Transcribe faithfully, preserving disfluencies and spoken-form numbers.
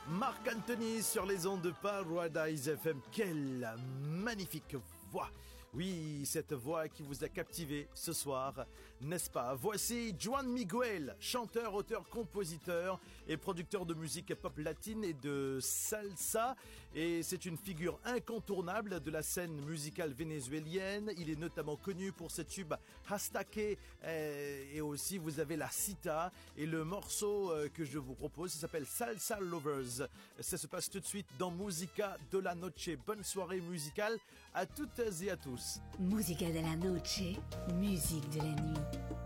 Marc Anthony sur les ondes de Paradise F M. Quelle magnifique voix! Oui, cette voix qui vous a captivé ce soir, n'est-ce pas? Voici Juan Miguel, chanteur, auteur, compositeur et producteur de musique pop latine et de salsa. Et c'est une figure incontournable de la scène musicale vénézuélienne. Il est notamment connu pour ses tubes Hastake et aussi vous avez la Cita. Et le morceau que je vous propose, ça s'appelle Salsa Lovers. Ça se passe tout de suite dans Musica de la Noche. Bonne soirée musicale à toutes et à tous. Musica de la Noche, musique de la nuit.